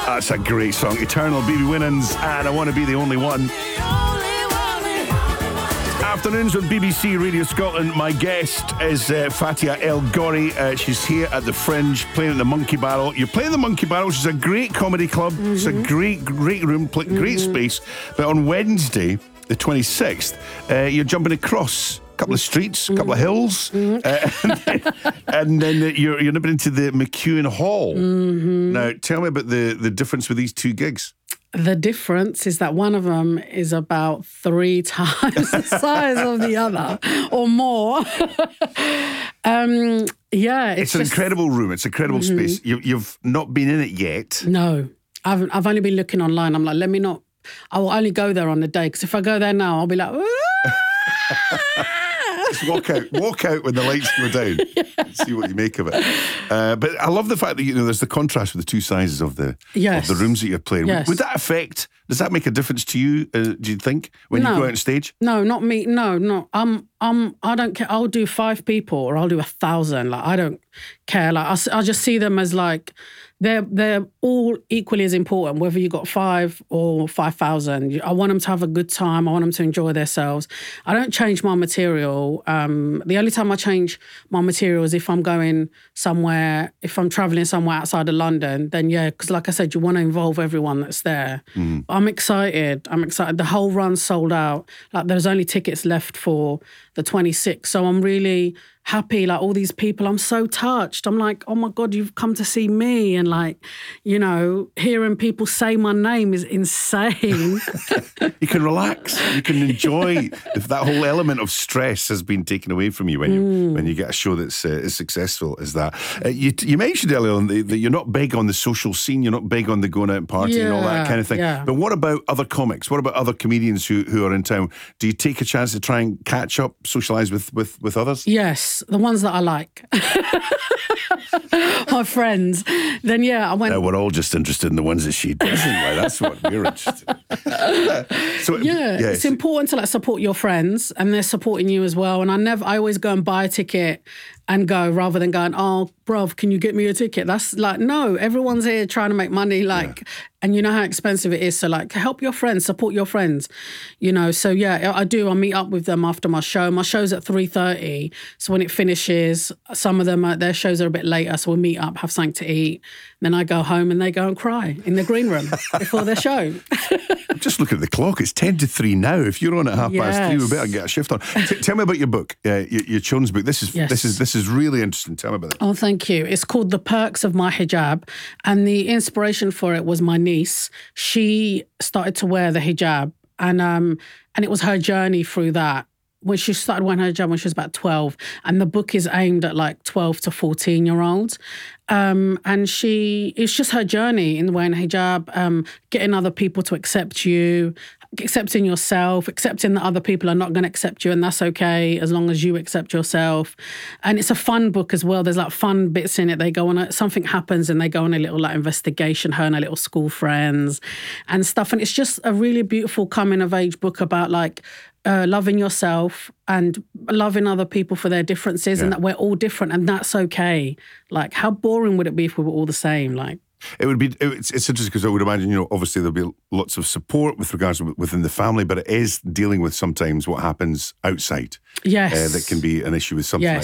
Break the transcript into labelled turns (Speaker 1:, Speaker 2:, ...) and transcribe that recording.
Speaker 1: That's a great song. Eternal, BB Winans, and I Want to Be the Only One. Afternoons on BBC Radio Scotland. My guest is Fatia El Ghori. She's here at the Fringe playing at the Monkey Barrel. You're playing the Monkey Barrel, which is a great comedy club. Mm-hmm. It's a great room, great space. But on Wednesday, the 26th, you're jumping across a couple of streets, a couple of hills, and then you're nipping into the McEwen Hall. Mm-hmm. Now, tell me about the difference with these two gigs.
Speaker 2: The difference is that one of them is about 3 times the size of the other, or more.
Speaker 1: It's an incredible room. It's an incredible space. You've not been in it yet.
Speaker 2: No, I've only been looking online. I'm like, I will only go there on the day, because if I go there now, I'll be like,
Speaker 1: just walk out when the lights go down. And see what you make of it. But I love the fact that there's the contrast with the two sizes of the rooms that you're playing.
Speaker 2: Yes.
Speaker 1: Would that affect? Does that make a difference to you? Do you think when you go out on stage?
Speaker 2: No, not me. No. I don't care. I'll do 5 people or I'll do 1,000. Like, I don't care. Like, I'll just see them as like they're all equally as important, whether you got 5 or 5,000. I want them to have a good time. I want them to enjoy themselves. I don't change my material. The only time I change my material is if I'm going somewhere, if I'm traveling somewhere outside of London, then because like I said, you want to involve everyone that's there. Mm. I'm excited. The whole run's sold out. Like, there's only tickets left for the 26th. So I'm really happy. Like, all these people, I'm so touched. I'm like, oh my God, you've come to see me. And like, hearing people say my name is insane.
Speaker 1: You can relax. You can enjoy if that whole element of stress has been taken away from you when you get a show that's as successful as that. You mentioned earlier on that you're not big on the social scene. You're not big on the going out and partying and all that kind of thing. Yeah. But what about other comics? What about other comedians who are in town? Do you take a chance to try and catch up, socialise with others?
Speaker 2: Yes, the ones that I like. My friends. Then I went.
Speaker 1: No, we're all just interested in the ones that she does anyway. That's what we're interested in.
Speaker 2: It's important to like support your friends, and they're supporting you as well. And I always go and buy a ticket and go, rather than going, oh, bruv, can you get me a ticket? That's like, no, everyone's here trying to make money, and you know how expensive it is. So like, help your friends, support your friends, So I do. I meet up with them after my show. My show's at 3:30. So when it finishes, some of them, their shows are a bit later. So we'll meet up, have something to eat. Then I go home and they go and cry in the green room before their show.
Speaker 1: Just look at the clock. It's 10 to 3 now. If you're on at 3:30, we better get a shift on. Tell me about your book, your children's book. This is really interesting. Tell me about it.
Speaker 2: Oh, thank you. It's called The Perks of My Hijab, and the inspiration for it was my niece. She started to wear the hijab, and it was her journey through that. When she started wearing her hijab when she was about 12, and the book is aimed at like 12 to 14-year-olds. And it's just her journey in wearing hijab, getting other people to accept you, accepting yourself, accepting that other people are not going to accept you, and that's okay as long as you accept yourself. And it's a fun book as well. There's like fun bits in it. They go on something happens and they go on a little like investigation, her and her little school friends and stuff. And it's just a really beautiful coming of age book about like loving yourself and loving other people for their differences, and that we're all different, and that's okay. Like, how boring would it be if we were all the same? Like,
Speaker 1: it's interesting because I would imagine, obviously there'll be lots of support with regards to within the family, but it is dealing with sometimes what happens outside.
Speaker 2: Yes.
Speaker 1: That can be an issue with something like